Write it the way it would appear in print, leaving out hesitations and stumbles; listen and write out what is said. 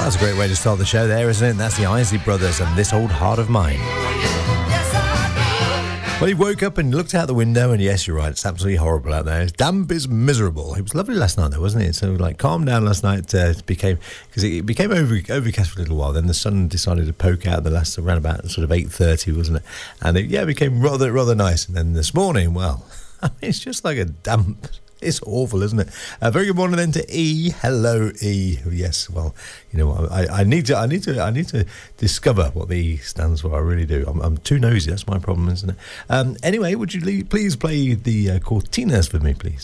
That's a great way to start the show there, isn't it? That's the Isley Brothers and This Old Heart of Mine. Well, he woke up and looked out the window, and yes, you're right, it's absolutely horrible out there. It's damp, it's miserable. It was lovely last night, though, wasn't it? So, calmed down last night. Because it became overcast for a little while. Then the sun decided to poke out around about sort of 8:30, wasn't it? And it became rather nice. And then this morning, well, I mean, it's just like a damp. It's awful, isn't it? Very good morning then to E. Hello, E. Yes, well, you know what? I need to discover what the E stands for. I really do. I'm too nosy. That's my problem, isn't it? Anyway, would you please play the Cortinas for me, please?